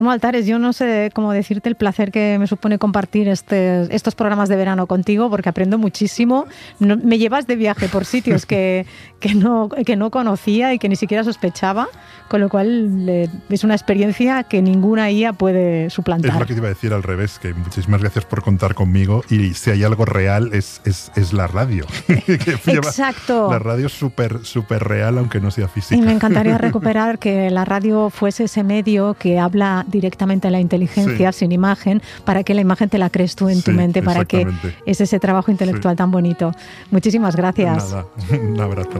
Altares, yo no sé cómo decirte el placer que me supone compartir estos programas de verano contigo, porque aprendo muchísimo. Me llevas de viaje por sitios que no conocía y que ni siquiera sospechaba, con lo cual es una experiencia que ninguna IA puede suplantar. Es lo que te iba a decir al revés, que muchísimas gracias por contar conmigo, y si hay algo real es la radio. Exacto. La radio es súper real, aunque no sea física. Y me encantaría recuperar que la radio fuese ese medio que habla directamente a la inteligencia, sin imagen, para que la imagen te la crees tú en tu mente, para que es ese trabajo intelectual tan bonito. Muchísimas gracias. Nada, un abrazo.